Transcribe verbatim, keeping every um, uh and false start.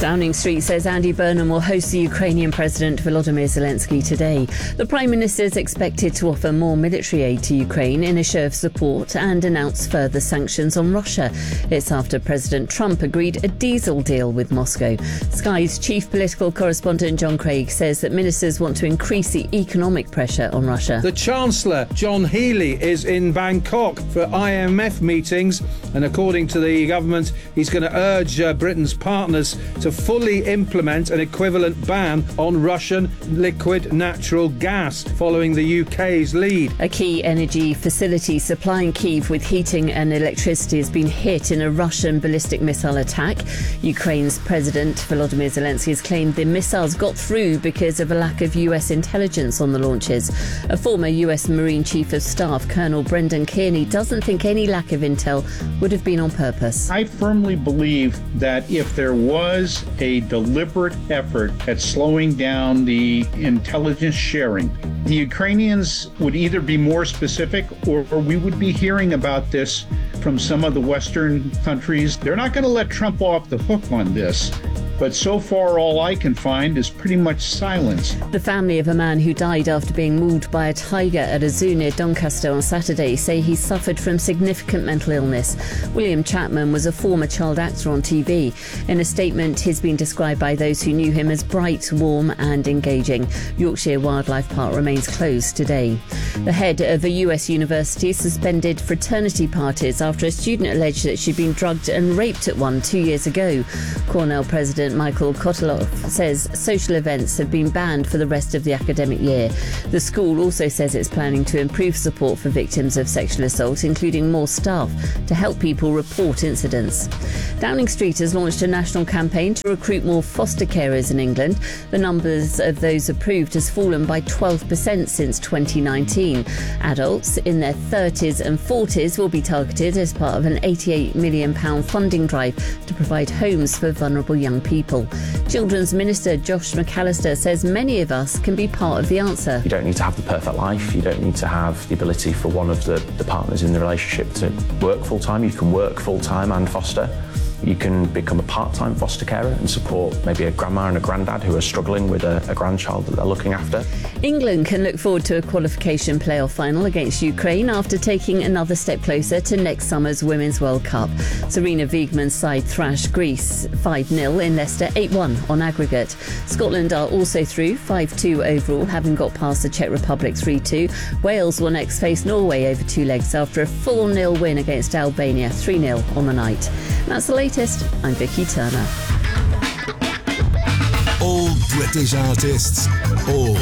Downing Street says Andy Burnham will host the Ukrainian President Volodymyr Zelensky today. The Prime Minister is expected to offer more military aid to Ukraine in a show of support and announce further sanctions on Russia. It's after President Trump agreed a diesel deal with Moscow. Sky's chief political correspondent John Craig says that ministers want to increase the economic pressure on Russia. The Chancellor, John Healey, is in Bangkok for I M F meetings, and according to the government, he's going to urge uh, Britain's partners to fully implement an equivalent ban on Russian liquid natural gas, following the U K's lead. A key energy facility supplying Kyiv with heating and electricity has been hit in a Russian ballistic missile attack. Ukraine's President Volodymyr Zelensky has claimed the missiles got through because of a lack of U S intelligence on the launches. A former U S Marine Chief of Staff, Colonel Brendan Kearney, doesn't think any lack of intel would have been on purpose. I firmly believe that if there was a deliberate effort at slowing down the intelligence sharing, the Ukrainians would either be more specific or, or we would be hearing about this from some of the Western countries. They're not going to let Trump off the hook on this. But so far, all I can find is pretty much silence. The family of a man who died after being mauled by a tiger at a zoo near Doncaster on Saturday say he suffered from significant mental illness. William Chapman was a former child actor on T V. In a statement, he's been described by those who knew him as bright, warm and engaging. Yorkshire Wildlife Park remains closed today. The head of a U S university suspended fraternity parties after a student alleged that she'd been drugged and raped at one two years ago. Cornell President Michael Koteloff says social events have been banned for the rest of the academic year. The school also says it's planning to improve support for victims of sexual assault, including more staff to help people report incidents. Downing Street has launched a national campaign to recruit more foster carers in England. The numbers of those approved has fallen by twelve percent since twenty nineteen. Adults in their thirties and forties will be targeted as part of an eighty-eight million pounds funding drive to provide homes for vulnerable young people. People. Children's Minister Josh McAllister says many of us can be part of the answer. You don't need to have the perfect life. You don't need to have the ability for one of the, the partners in the relationship to work full-time. You can work full-time and foster. You can become a part-time foster carer and support maybe a grandma and a granddad who are struggling with a, a grandchild that they're looking after. England can look forward to a qualification playoff final against Ukraine after taking another step closer to next summer's Women's World Cup. Sarina Wiegman's side thrashed Greece five nil in Leicester, eight one on aggregate. Scotland are also through, five two overall, having got past the Czech Republic three two. Wales will next face Norway over two legs after a four nil win against Albania, three nil on the night. And that's the latest. I'm Vicky Turner. All British artists, all